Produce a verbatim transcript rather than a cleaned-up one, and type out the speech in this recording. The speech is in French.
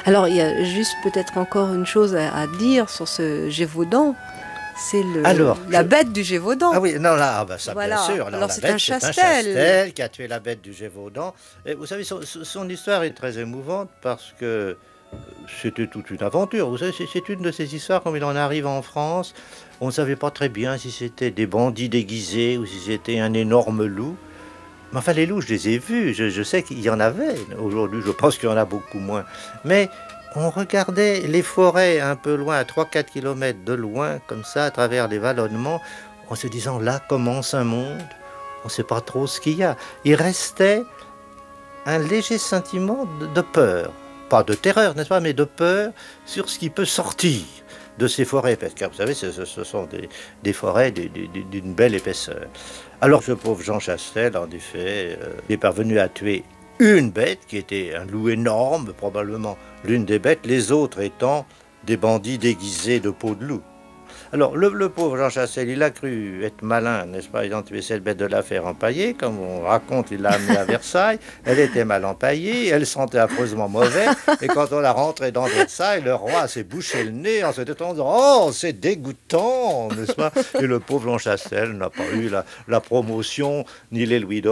Alors, il y a juste peut-être encore une chose à, à dire sur ce Gévaudan. C'est le, Alors, la je... bête du Gévaudan. Ah oui, non, là, ah ben ça, Voilà. bien sûr. Alors, Alors, la c'est bête, un c'est un chastel. chastel qui a tué la bête du Gévaudan. Et vous savez, son, son histoire est très émouvante parce que c'était toute une aventure. Vous savez, c'est une de ces histoires, comme il en arrive en France. On ne savait pas très bien si c'était des bandits déguisés ou si c'était un énorme loup. Mais enfin, les loups, je les ai vus. Je, je sais qu'il y en avait. Aujourd'hui, je pense qu'il y en a beaucoup moins. Mais on regardait les forêts un peu loin, à trois à quatre kilomètres de loin, comme ça, à travers les vallonnements, en se disant, là commence un monde. On ne sait pas trop ce qu'il y a. Il restait un léger sentiment de, de peur. Pas de terreur, n'est-ce pas, mais de peur sur ce qui peut sortir de ces forêts. Parce que, vous savez, ce, ce sont des, des forêts d'une belle épaisseur. Alors, ce pauvre Jean Chastel, en effet, euh, est parvenu à tuer une bête qui était un loup énorme, probablement l'une des bêtes, les autres étant des bandits déguisés de peau de loup. Alors, le, le pauvre Jean Chastel, il a cru être malin, n'est-ce pas? Ils ont tué cette bête de la faire empailler, comme on raconte, il l'a amenée à Versailles. Elle était mal empaillée, elle sentait affreusement mauvais. Et quand on l'a rentrée dans Versailles, le roi s'est bouché le nez en se disant, oh, c'est dégoûtant, n'est-ce pas? Et le pauvre Jean Chastel n'a pas eu la, la promotion, ni les Louis d'Or.